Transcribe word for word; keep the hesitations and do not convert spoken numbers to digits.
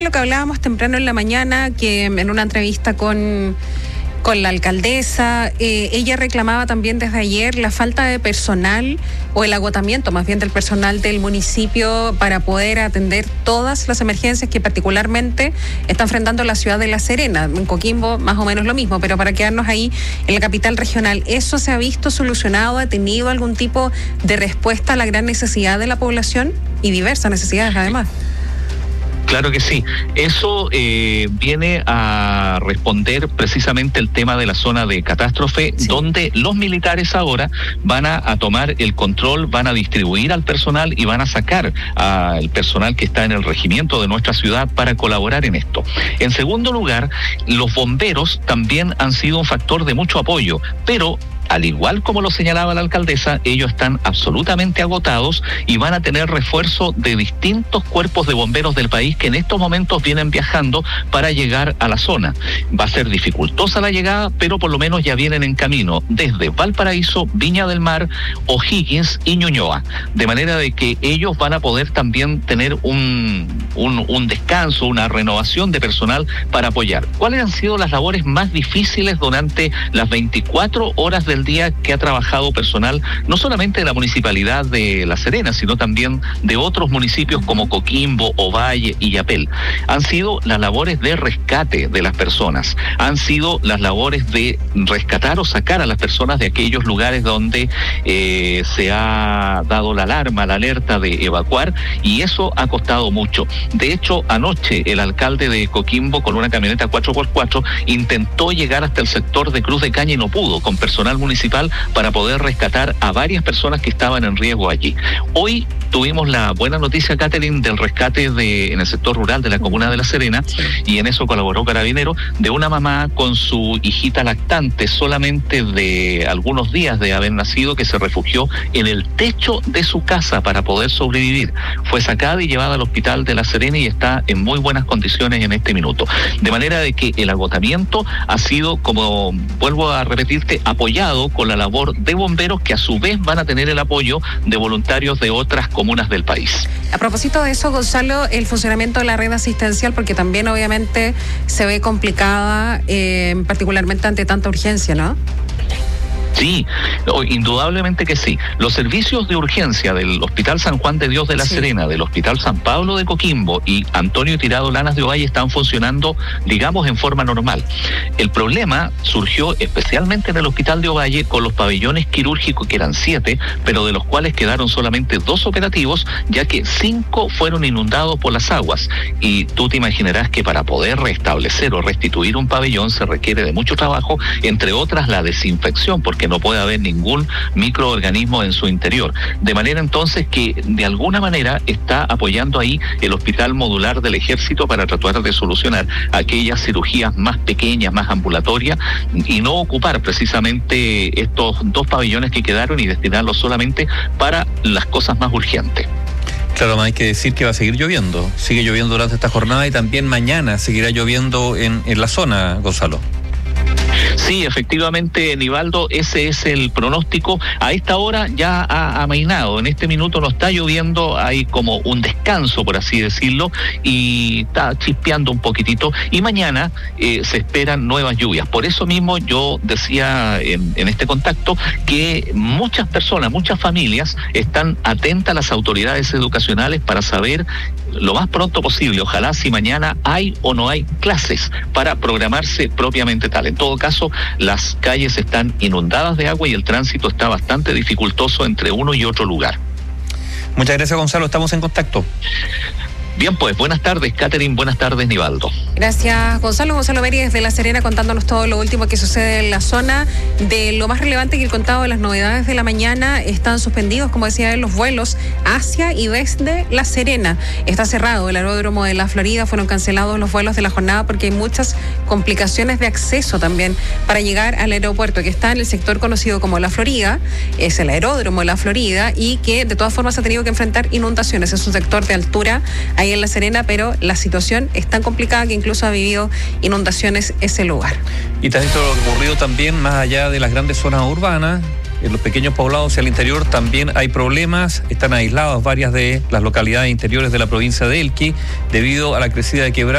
Lo que hablábamos temprano en la mañana, que en una entrevista con, con la alcaldesa, eh, ella reclamaba también desde ayer la falta de personal o el agotamiento más bien del personal del municipio para poder atender todas las emergencias que particularmente está enfrentando la ciudad de La Serena. En Coquimbo más o menos lo mismo, pero para quedarnos ahí en la capital regional, ¿eso se ha visto solucionado? ¿Ha tenido algún tipo de respuesta a la gran necesidad de la población y diversas necesidades además? Claro que sí. Eso eh, viene a responder precisamente el tema de la zona de catástrofe, sí, donde los militares ahora van a, a tomar el control, van a distribuir al personal y van a sacar al personal que está en el regimiento de nuestra ciudad para colaborar en esto. En segundo lugar, los bomberos también han sido un factor de mucho apoyo, pero al igual como lo señalaba la alcaldesa, ellos están absolutamente agotados y van a tener refuerzo de distintos cuerpos de bomberos del país que en estos momentos vienen viajando para llegar a la zona. Va a ser dificultosa la llegada, pero por lo menos ya vienen en camino desde Valparaíso, Viña del Mar, O'Higgins y Ñuñoa. De manera de que ellos van a poder también tener un, un, un descanso, una renovación de personal para apoyar. ¿Cuáles han sido las labores más difíciles durante las veinticuatro horas del día que ha trabajado personal, no solamente de la municipalidad de La Serena, sino también de otros municipios como Coquimbo, Ovalle y Yapel? Han sido las labores de rescate de las personas, han sido las labores de rescatar o sacar a las personas de aquellos lugares donde eh, se ha dado la alarma, la alerta de evacuar, y eso ha costado mucho. De hecho, anoche el alcalde de Coquimbo, con una camioneta cuatro por cuatro, intentó llegar hasta el sector de Cruz de Caña y no pudo, con personal municipal, para poder rescatar a varias personas que estaban en riesgo allí. Hoy tuvimos la buena noticia, Catherine, del rescate de, en el sector rural de la comuna de La Serena, sí, y en eso colaboró Carabineros, de una mamá con su hijita lactante, solamente de algunos días de haber nacido, que se refugió en el techo de su casa para poder sobrevivir. Fue sacada y llevada al hospital de La Serena y está en muy buenas condiciones en este minuto. De manera de que el agotamiento ha sido, como vuelvo a repetirte, apoyado con la labor de bomberos, que a su vez van a tener el apoyo de voluntarios de otras comunas del país. A propósito de eso, Gonzalo, el funcionamiento de la red asistencial, porque también obviamente se ve complicada, eh, particularmente ante tanta urgencia, ¿no? Sí, indudablemente que sí. Los servicios de urgencia del Hospital San Juan de Dios de La sí. Serena, del Hospital San Pablo de Coquimbo y Antonio Tirado Lanas de Ovalle están funcionando, digamos, en forma normal. El problema surgió especialmente en el Hospital de Ovalle con los pabellones quirúrgicos, que eran siete, pero de los cuales quedaron solamente dos operativos, ya que cinco fueron inundados por las aguas. Y tú te imaginarás que para poder restablecer o restituir un pabellón se requiere de mucho trabajo, entre otras la desinfección, porque que no puede haber ningún microorganismo en su interior. De manera entonces que de alguna manera está apoyando ahí el Hospital Modular del Ejército para tratar de solucionar aquellas cirugías más pequeñas, más ambulatorias, y no ocupar precisamente estos dos pabellones que quedaron y destinarlos solamente para las cosas más urgentes. Claro, hay que decir que va a seguir lloviendo. Sigue lloviendo durante esta jornada y también mañana seguirá lloviendo en, en la zona, Gonzalo. Sí, efectivamente, Nivaldo, ese es el pronóstico. A esta hora ya ha amainado, en este minuto no está lloviendo, hay como un descanso, por así decirlo, y está chispeando un poquitito, y mañana eh, se esperan nuevas lluvias. Por eso mismo yo decía en, en este contacto que muchas personas, muchas familias están atentas a las autoridades educacionales para saber lo más pronto posible, ojalá, si mañana hay o no hay clases, para programarse propiamente tal. En todo caso, las calles están inundadas de agua y el tránsito está bastante dificultoso entre uno y otro lugar. Muchas gracias, Gonzalo, estamos en contacto. Bien, pues, buenas tardes, Catherine, buenas tardes, Nivaldo. Gracias, Gonzalo. Gonzalo Beri desde La Serena contándonos todo lo último que sucede en la zona. De lo más relevante que el contado de las novedades de la mañana, están suspendidos, como decía él, los vuelos hacia y desde La Serena. Está cerrado el aeródromo de La Florida, fueron cancelados los vuelos de la jornada porque hay muchas complicaciones de acceso también para llegar al aeropuerto, que está en el sector conocido como La Florida, es el aeródromo de La Florida, y que de todas formas ha tenido que enfrentar inundaciones. Es un sector de altura ahí en La Serena, pero la situación es tan complicada que incluso ha vivido inundaciones ese lugar. Y te has visto lo ocurrido también más allá de las grandes zonas urbanas, en los pequeños poblados y al interior también hay problemas. Están aisladas varias de las localidades interiores de la provincia de Elqui debido a la crecida de quebradas